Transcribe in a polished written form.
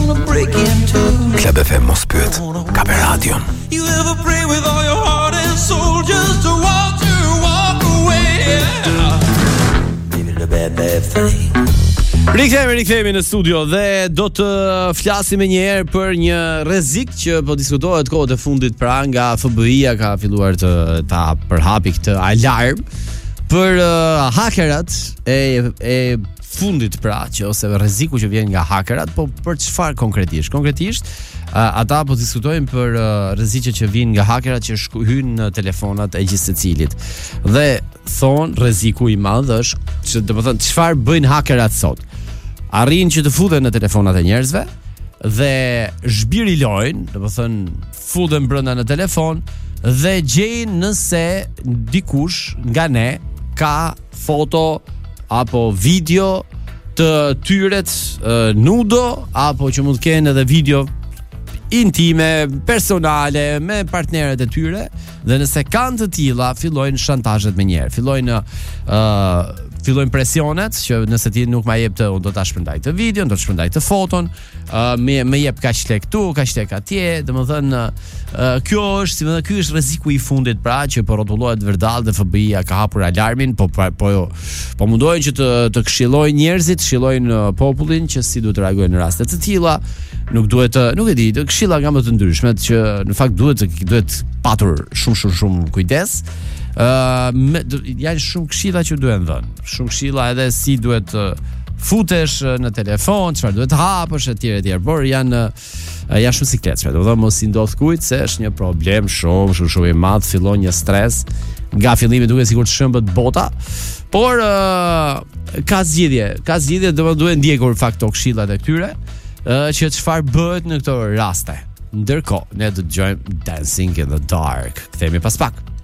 Club FM mos pyet, ka për radion. You ever pray with all your heart and soul just to walk away? Maybe the bad thing. Rikthehemi në studio dhe do të flasim një herë për një rrezik që po diskutohet kohët e fundit, pra nga FBI-ja ka filluar ta përhapi këtë alarm për hakerat e fundit, pra që ose rreziku që vjen nga hakerat, po për çfarë konkretisht? Konkretisht ata po diskutojnë për rreziqet që vijnë nga hakerat që hyjnë në telefonat e gjithë secilit. Dhe thon rreziku i madh është që domethënë çfarë bëjnë hakerat sot? Arrin që të futen në telefonat e njerëzve dhe zhbirilojnë, domethënë futen brenda në telefon dhe gjejnë nëse dikush nga ne ka foto apo video të tyret nudo, apo që mund të kenë edhe video intime, personale me partnerët e tyre, dhe nëse kanë të tilla fillojnë shantazhet me njerë, fillojnë presionet që nëse ti nuk ma jep të, unë do ta shpërndaj të videon, do të shpërndaj të foton, me jep kaq lek këtu, kaq lek atje, domethënë ky është rreziku i fundit, pra që po rrotullohet vërdall dhe FBI-ja ka hapur alarmin, po mundohen që të këshillojnë njerëzit, këshillojnë popullin që si duhet të reagojnë në raste të tilla. Nuk e di, këshilla nga më të ndryshmet që në fakt duhet patur shumë kujdes. Janë shumë këshilla që duhen dhënë. Shumë këshilla edhe si duhet futesh në telefon, çfarë duhet hapësh etj, por janë shumë sikletshme. Domethënë mos i ndodh kujt se është një problem shumë i madh, fillon një stres. Nga fillimi duket sikur të shëmbët bota, por ka zgjidhje, duhet ndjekur fakt to këshillat e këtyre, që çfarë bëhet në këto raste. Ndërkohë ne do të dëgjojmë Dancing in the Dark. Kthehemi pas pak.